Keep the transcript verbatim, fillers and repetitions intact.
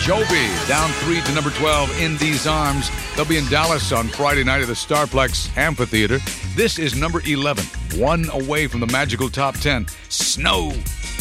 Joby down three to number twelve, In These Arms. They'll be in Dallas on Friday night at the Starplex Amphitheater. This is number eleven, one away from the magical top ten. Snow.